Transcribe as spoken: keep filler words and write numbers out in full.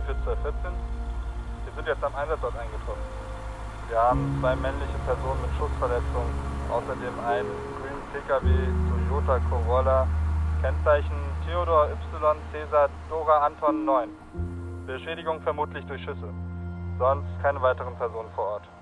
für zwölf vierzehn. Wir sind jetzt am Einsatzort eingetroffen. Wir haben zwei männliche Personen mit Schussverletzungen, außerdem einen grünen P K W Toyota Corolla, Kennzeichen Theodor Y Cäsar Dora Anton neun. Beschädigung vermutlich durch Schüsse. Sonst keine weiteren Personen vor Ort.